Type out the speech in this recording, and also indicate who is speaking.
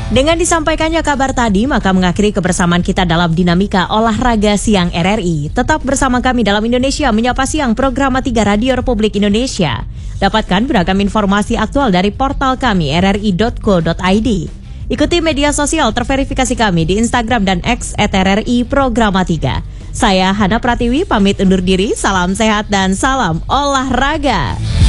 Speaker 1: Dengan disampaikannya kabar tadi, maka mengakhiri kebersamaan kita dalam dinamika olahraga siang RRI. Tetap bersama kami dalam Indonesia Menyapa Siang, program 3 Radio Republik Indonesia. Dapatkan beragam informasi aktual dari portal kami rri.co.id. Ikuti media sosial terverifikasi kami di Instagram dan X @RRI Programa 3. Saya Hana Pratiwi pamit undur diri, salam sehat dan salam olahraga.